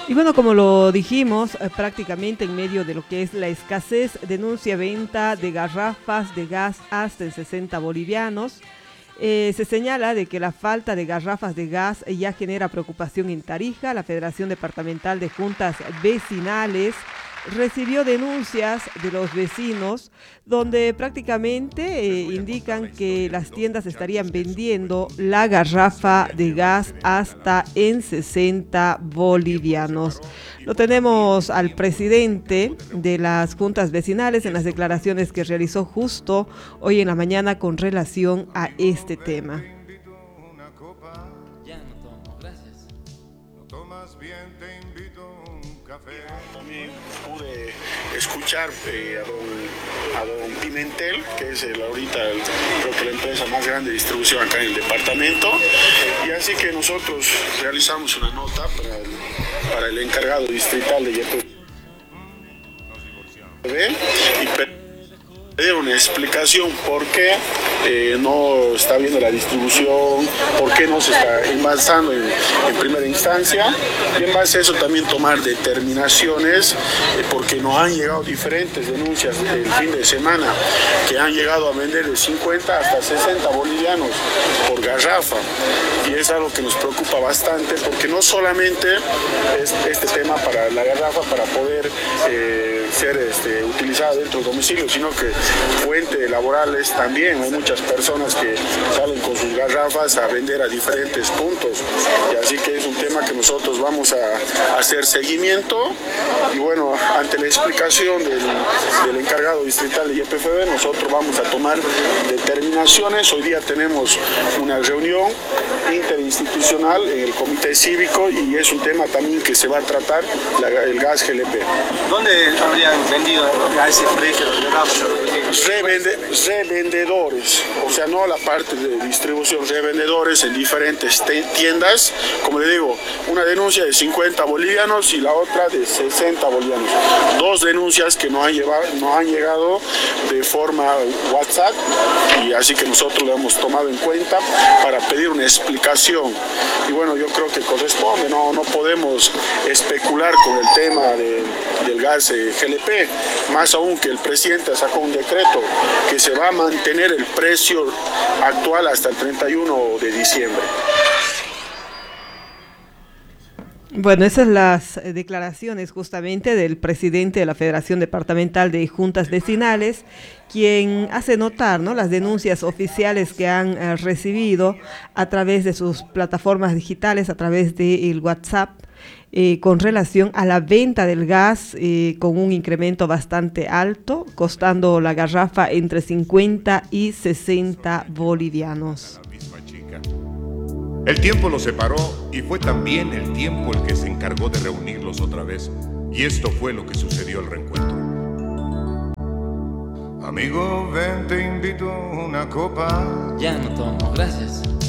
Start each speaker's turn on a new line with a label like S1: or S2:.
S1: Y bueno, como lo dijimos, prácticamente en medio de lo que es la escasez, denuncia venta de garrafas de gas hasta en 60 bolivianos. Se señala de que la falta de garrafas de gas ya genera preocupación en Tarija. La Federación Departamental de Juntas Vecinales recibió denuncias de los vecinos donde prácticamente indican que las tiendas estarían vendiendo la garrafa de gas hasta en 60 bolivianos. Lo tenemos al presidente de las juntas vecinales en las declaraciones que realizó justo hoy en la mañana con relación a este tema.
S2: Ya no tomo, gracias.
S3: No tomas bien, te invito a un café.
S4: También pude escuchar a don Pimentel, que es creo que la empresa más grande de distribución acá en el departamento, y así que nosotros realizamos una nota para el encargado distrital de YPV y pedir una explicación por qué no está viendo la distribución, por qué no se está envasando en primera instancia, y en base a eso también tomar determinaciones, porque nos han llegado diferentes denuncias el fin de semana que han llegado a vender de 50 hasta 60 bolivianos por garrafa, y es algo que nos preocupa bastante, porque no solamente es este tema para la garrafa para poder ser utilizada dentro del domicilio, sino que fuentes laborales también. Hay muchas personas que salen con sus garrafas a vender a diferentes puntos, y así que es un tema que nosotros vamos a hacer seguimiento, y bueno, ante la explicación del encargado distrital de YPFB, nosotros vamos a tomar determinaciones. Hoy día tenemos una reunión interinstitucional en el comité cívico, y es un tema también que se va a tratar, el gas GLP.
S5: ¿Dónde habrían vendido a ese precio los garrafas?
S4: Revendedores, o sea, no la parte de distribución, revendedores en diferentes tiendas. Como le digo, una denuncia de 50 bolivianos y la otra de 60 bolivianos. Dos denuncias que nos han llegado de forma WhatsApp, y así que nosotros lo hemos tomado en cuenta para pedir una explicación. Y bueno, yo creo que corresponde, no podemos especular con el tema del gas GLP, más aún que el presidente sacó un decreto que se va a mantener el precio actual hasta el 31 de diciembre.
S1: Bueno, esas son las declaraciones justamente del presidente de la Federación Departamental de Juntas Vecinales, quien hace notar, ¿no?, las denuncias oficiales que han recibido a través de sus plataformas digitales, a través del WhatsApp, con relación a la venta del gas con un incremento bastante alto, costando la garrafa entre 50 y 60 bolivianos.
S3: El tiempo los separó, y fue también el tiempo el que se encargó de reunirlos otra vez. Y esto fue lo que sucedió al reencuentro. Amigo, ven, te invito a una copa.
S2: Ya no tomo, gracias.